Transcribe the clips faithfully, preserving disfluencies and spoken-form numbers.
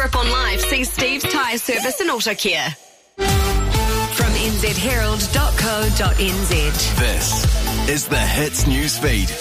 Europe on Live sees Steve's Tyre Service and Auto Care. From n z herald dot co dot n z. This is the Hits Newsfeed.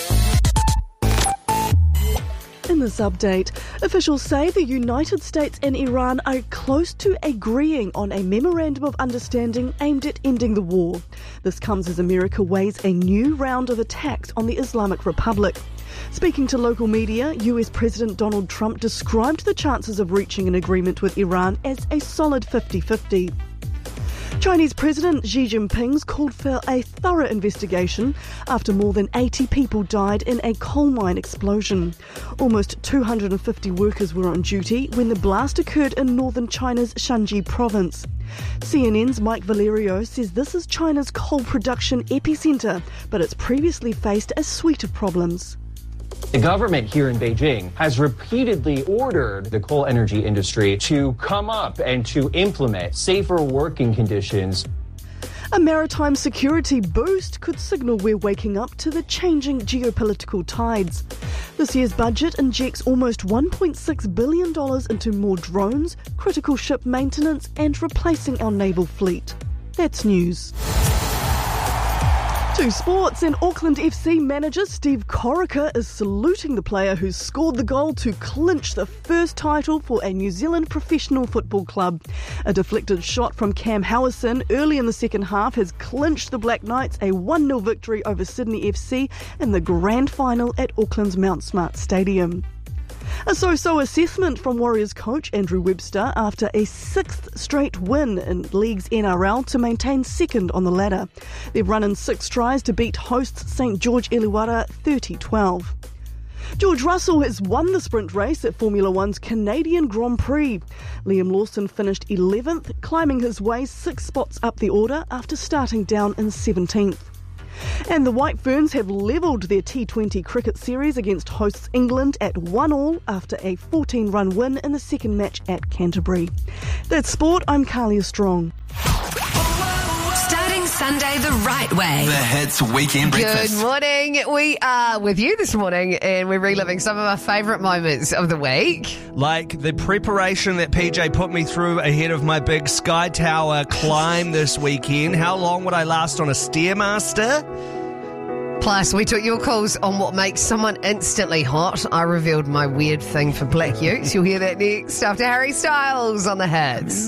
In this update, officials say the United States and Iran are close to agreeing on a memorandum of understanding aimed at ending the war. This comes as America weighs a new round of attacks on the Islamic Republic. Speaking to local media, U S President Donald Trump described the chances of reaching an agreement with Iran as a solid fifty-fifty. Chinese President Xi Jinping's called for a thorough investigation after more than eighty people died in a coal mine explosion. Almost two hundred fifty workers were on duty when the blast occurred in northern China's Shanxi province. C N N's Mike Valerio says this is China's coal production epicentre, but it's previously faced a suite of problems. The government here in Beijing has repeatedly ordered the coal energy industry to come up and to implement safer working conditions. A maritime security boost could signal we're waking up to the changing geopolitical tides. This year's budget injects almost one point six billion dollars into more drones, critical ship maintenance and replacing our naval fleet. That's news. To sports, and Auckland F C manager Steve Corica is saluting the player who scored the goal to clinch the first title for a New Zealand professional football club. A deflected shot from Cam Howison early in the second half has clinched the Black Knights a one nil victory over Sydney F C in the grand final at Auckland's Mount Smart Stadium. A so-so assessment from Warriors coach Andrew Webster after a sixth straight win in League's N R L to maintain second on the ladder. They've run in six tries to beat hosts Saint George Illawarra thirty twelve. George Russell has won the sprint race at Formula One's Canadian Grand Prix. Liam Lawson finished eleventh, climbing his way six spots up the order after starting down in seventeenth. And the White Ferns have levelled their T twenty cricket series against hosts England at one all after a fourteen run win in the second match at Canterbury. That's sport. I'm Carlia Strong. Starting Sunday the right way. The Hits Weekend Breakfast. Good morning. We are with you this morning and we're reliving some of our favourite moments of the week. Like the preparation that P J put me through ahead of my big Sky Tower climb this weekend. How long would I last on a Stairmaster? Plus, we took your calls on what makes someone instantly hot. I revealed my weird thing for Black Utes. You'll hear that next after Harry Styles on the Hits.